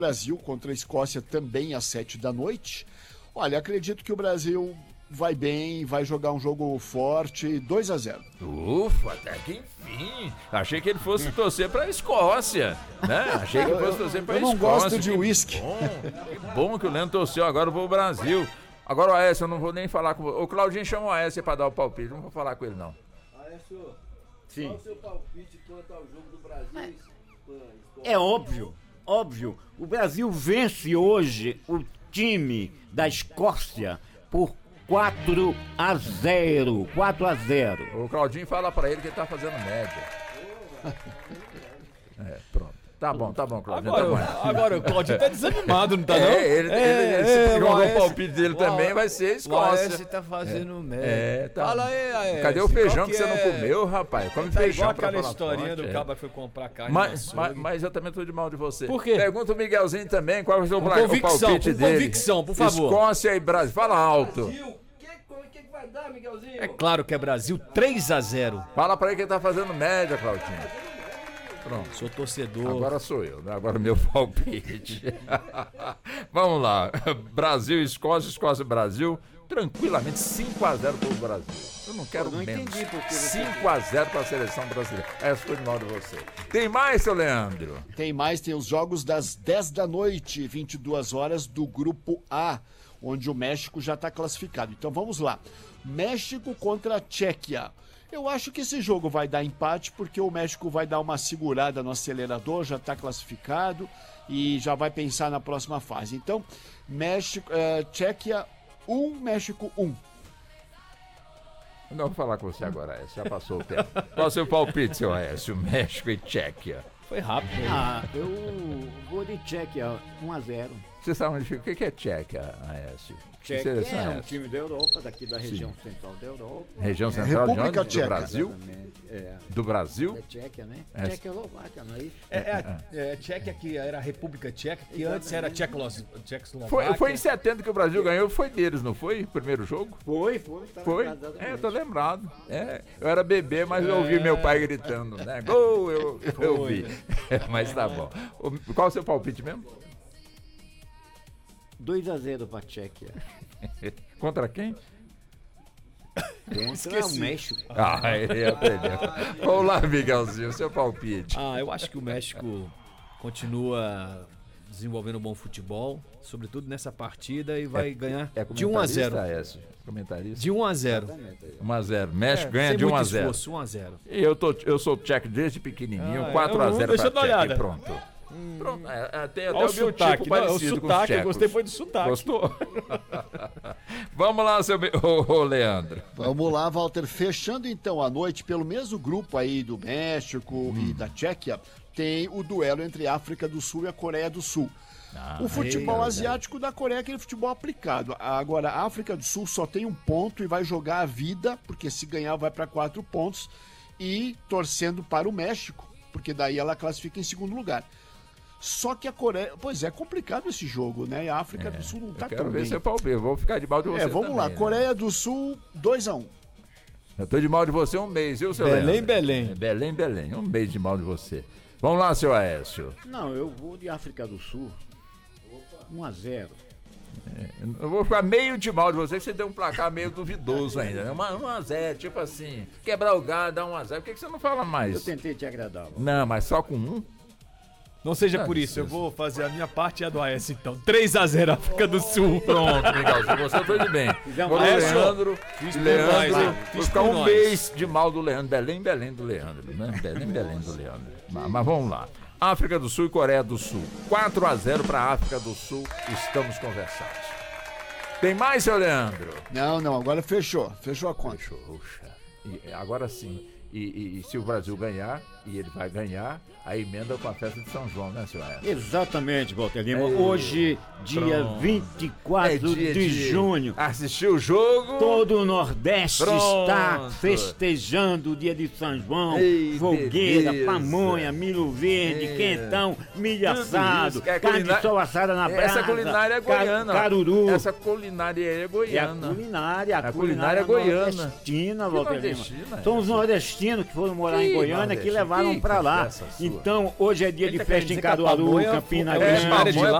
Brasil contra a Escócia também às 7 da noite. Olha, acredito que o Brasil vai bem, vai jogar um jogo forte, 2-0. Ufa, até que enfim. Achei que ele fosse torcer pra Escócia, né? Achei que ele fosse torcer pra Escócia. Eu não gosto de uísque. Que bom que o Leandro torceu agora pro Brasil. Agora o Aécio, eu não vou nem falar com você. O Claudinho chama o Aécio pra dar o palpite, não vou falar com ele não. Aécio, sim. qual o seu palpite quanto ao jogo do Brasil? É óbvio. O Brasil vence hoje o time da Escócia por 4-0. 4-0. O Claudinho fala pra ele que ele tá fazendo média. Pronto. Tá bom, Claudinho. Agora o Claudinho tá desanimado, não tá não? Ele se jogou o palpite dele também, vai ser Escócia. Você tá fazendo média. Tá. Fala aí, Aécio. Cadê o feijão que você não comeu, rapaz? Come feijão igual pra aquela falar historinha forte, do cara que foi comprar carne. Mas eu também tô de mal de você. Por quê? Pergunta o Miguelzinho também, qual vai ser o convicção, palpite dele. Convicção, por favor. Escócia e Brasil. Fala alto. Brasil, o que vai dar, Miguelzinho? É claro que é Brasil 3-0. Fala pra ele que ele tá fazendo média, Claudinho. Pronto. Sou torcedor. Agora sou eu, né? Agora o meu palpite. Vamos lá. Brasil, Escócia e Brasil. Tranquilamente, 5-0 pro Brasil. Eu não quero menos. 5-0 pra seleção brasileira. Essa foi de mal de você. Tem mais, seu Leandro? Tem mais, tem os jogos das 10 da noite, 22 horas, do Grupo A, onde o México já está classificado. Então vamos lá. México contra a Tchequia. Eu acho que esse jogo vai dar empate, porque o México vai dar uma segurada no acelerador, já está classificado e já vai pensar na próxima fase. Então, Tchequia 1, México 1. Não vou falar com você agora, Aécio, já passou o tempo. Qual é o seu palpite, seu Aécio? México e Tchequia. Foi rápido. Eu vou de Tchequia 1-0. Você sabe onde fica? O que é Tchequia, Aécio? Tchequia é um time da Europa, daqui da região central da Europa. Região central de República onde? Tcheca. Do Brasil? Do Brasil? É Tchequia, né? É. Tchecoslováquia, não é isso? Tchequia, que era a República Tcheca, que antes era Tchecoslováquia. Foi em 70 que o Brasil ganhou, foi deles, não foi? O primeiro jogo? Foi. Eu tô lembrado. Eu era bebê, mas eu ouvi meu pai gritando, né? Gol, eu ouvi. Mas tá bom. Qual o seu palpite mesmo? 2-0 pra Tchequia. Contra quem? Contra o México. Ele aprendeu. Vamos lá, Miguelzinho, seu palpite. Eu acho que o México continua desenvolvendo um bom futebol, sobretudo nessa partida, e vai ganhar de 1-0. Comentarista? De 1-0. 1-0. México ganha de 1-0. 1-0. E eu sou tcheco desde pequenininho, 4-0 deixa eu dar pra uma Tchequia, olhada. pronto. Pronto, tem até Olha o meu tipo parecido com os sotaque, eu tchecos. gostei foi do sotaque. Gostou? Vamos lá, seu Leandro. Vamos lá, Walter. Fechando então a noite, pelo mesmo grupo aí do México e da Tchequia, tem o duelo entre a África do Sul e a Coreia do Sul. O futebol asiático da Coreia é aquele futebol aplicado. Agora, a África do Sul só tem um ponto e vai jogar a vida, porque se ganhar vai para 4 pontos, e torcendo para o México, porque daí ela classifica em segundo lugar. Só que a Coreia... Pois é complicado esse jogo, né? E a África do Sul não tá tão bem. Quero ver seu palpite, vou ficar de mal de você vamos também, lá, né? Coreia do Sul, 2-1. Eu tô de mal de você um mês, viu, seu Belém, Leandro? Belém. Um mês de mal de você. Vamos lá, seu Aécio. Não, eu vou de África do Sul. 1-0. Eu vou ficar meio de mal de você, que você deu um placar meio duvidoso ainda, né? 1-0, tipo assim, quebrar o galho, dar 1-0. Por que você não fala mais? Eu tentei te agradar. Não, mas só com 1? Não seja por isso, eu vou fazer a minha parte e a do Aécio então. 3-0 África do Sul. Pronto, Miguelzinho, você foi de bem. Fizemos O Aécio, Leandro, fiz por nós, hein? vou Fiz ficar por um nós. mês de mal do Leandro. Belém do Leandro, né? Belém do Leandro. Mas vamos lá. África do Sul e Coreia do Sul. 4-0 para a África do Sul. Estamos conversados. Tem mais, seu Leandro? Não, agora fechou. Fechou a conta. Puxa. E agora sim. E se o Brasil ganhar, e ele vai ganhar, a emenda com a festa de São João, né, senhor Aécio? Exatamente, Walter Lima. Hoje, dia Pronto. 24 dia de junho, assistiu o jogo. todo o Nordeste Pronto. está festejando o dia de São João. Ei, Fogueira, beleza. pamonha, milho verde, quentão, milho Tudo assado, isso, que é carne culinária- de sol assada na brasa. Essa culinária é goiana. Caruru. Essa culinária é É a goiana. culinária, A culinária goiana. nordestina, Que Walter Lima. nordestina é São os nordestinos que foram morar em Que Goiânia que nordestino? levaram levaram pra lá. Então, hoje é dia de festa em Caruaru, Campina Grande.